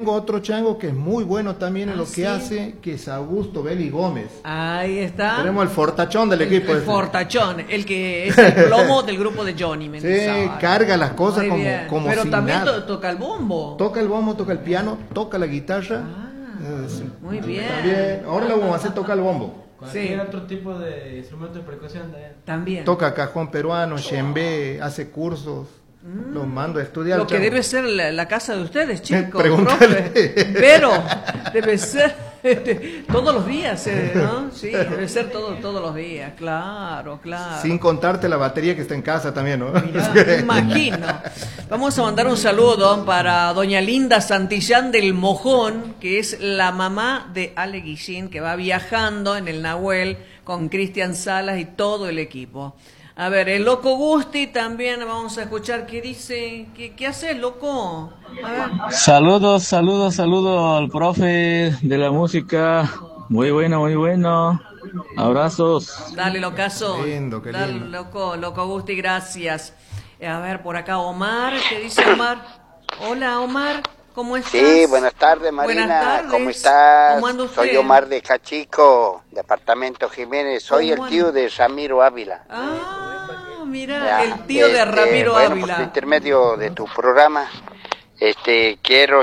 tengo otro chango que es muy bueno también en lo que hace, que es Augusto Beli Gómez. Ahí está. Tenemos el fortachón del equipo. El fortachón, el que es el plomo del grupo de Johnny Mendizábal. Sí, carga las cosas como pero sin también nada. toca el bombo. Toca el bombo, toca el piano, toca la guitarra. Muy bien. También, ahora lo vamos a hacer tocar el bombo. Cualquier otro tipo de instrumento de percusión también. Toca cajón peruano, djembe, hace cursos. Los mando a estudiar. Lo que debe ser la casa de ustedes, chicos. Pregúntale. Pero debe ser todos los días, ¿no? Sí, debe ser todos los días, claro. Sin contarte la batería que está en casa también, ¿no? Mirá, me imagino. Vamos a mandar un saludo para doña Linda Santillán del Mojón, que es la mamá de Ale Guillín, que va viajando en el Nahuel con Cristian Salas y todo el equipo. A ver, el Loco Gusti también vamos a escuchar qué dice. ¿Qué haces, loco? A ver. Saludos al profe de la música. Muy bueno. Abrazos. Dale, locazo. Qué lindo. Dale, loco Gusti, gracias. A ver, por acá Omar. ¿Qué dice Omar? Hola, Omar. ¿Cómo estás? Sí, buenas tardes, Marina. Buenas tardes. ¿Cómo estás? ¿Cómo anda usted? Soy Omar de Cachico, departamento Jiménez. Soy el tío de Ramiro Ávila. Mira, Ya, el tío de Ramiro Ávila. Por intermedio de tu programa, estoy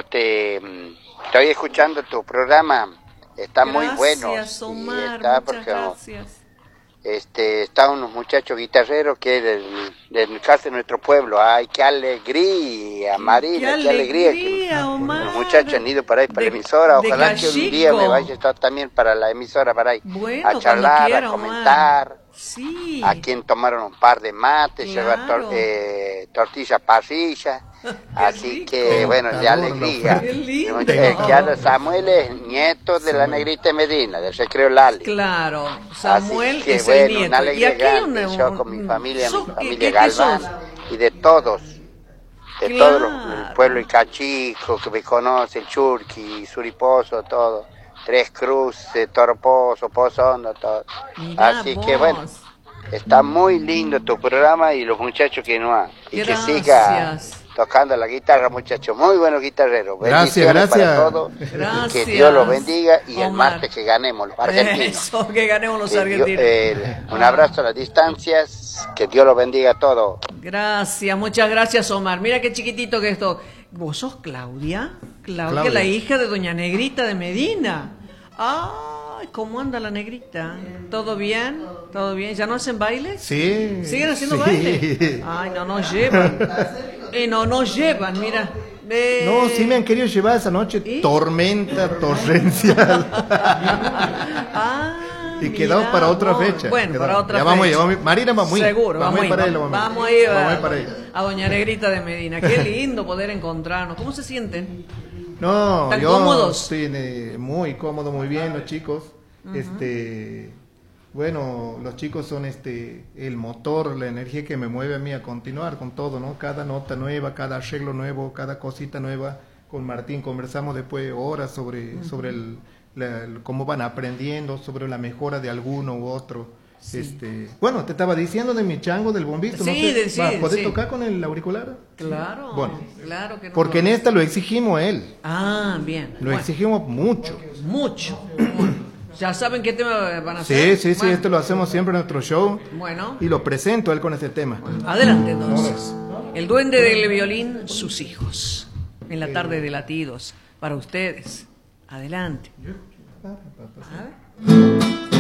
escuchando tu programa. Está muy bueno. Gracias, Omar. Muchas gracias. Están unos muchachos guitarreros que del caso de nuestro pueblo. ¡Ay, qué alegría, Marina! ¡Qué alegría! Omar. Los muchachos han ido para ahí, para la emisora. Ojalá que un día me vaya a también para la emisora, para ahí. Bueno, a charlar, quiera, a comentar. Sí. A quien tomaron un par de mates, Claro. llevar tortilla parrilla. Así que, bueno, de alegría. Qué lindo. Ya Samuel es nieto de la Negrita de Medina, del Recreo Lali. Claro, Samuel Así que, es bueno, el nieto. una alegría Y aquí hay grande, yo con mi familia ¿qué Galván, sos? y de todos. De Claro. todos el pueblo Icachico, que me conoce, el Churqui, Suriposo, todo. Tres Cruces, Toropozo, Pozondo, todo. Mirá Así vos. que, bueno, está muy lindo tu programa y los muchachos que no han. Y que siga tocando la guitarra, muchachos. Muy buenos guitarreros. Gracias. Para todos. Gracias. Que Dios los bendiga y el Omar. martes que ganemos los argentinos. Eso, que ganemos los argentinos. Un abrazo a las distancias. Que Dios los bendiga a todos. Gracias, muchas gracias, Omar. Mira qué chiquitito que esto. ¿Vos sos Claudia? Claudia, la hija de doña Negrita de Medina. Ay, ¿cómo anda la Negrita? ¿Todo bien? ¿Todo bien? ¿Ya no hacen baile? Sí. ¿Siguen haciendo baile? Ay, no nos llevan. No nos llevan, mira. No, sí me han querido llevar esa noche. Tormenta torrencial. Y quedamos para otra fecha. Bueno, para otra ya fecha. Vamos, Marina, vamos a ir. Seguro, vamos a ir para ahí. A doña Negrita de Medina. Qué lindo poder encontrarnos. ¿Cómo se sienten? No, ¿Están yo cómodos? estoy muy cómodo, muy bien, los chicos. Bueno, los chicos son el motor, la energía que me mueve a mí a continuar con todo, ¿no? Cada nota nueva, cada arreglo nuevo, cada cosita nueva. Con Martín conversamos después horas sobre cómo van aprendiendo, sobre la mejora de alguno u otro. Sí. Bueno, te estaba diciendo de mi chango del bombito. Sí, ¿no? ¿Podés tocar con el auricular? Claro, bueno, claro que no. Porque en esta lo exigimos a él. Ah, bien. Lo exigimos mucho. Mucho. ¿Ya saben qué tema van a hacer? Sí, bueno. Esto lo hacemos siempre en nuestro show. Bueno. Y lo presento a él con este tema. Adelante entonces. El duende del violín, sus hijos. En la tarde de latidos. Para ustedes. Adelante. A ver.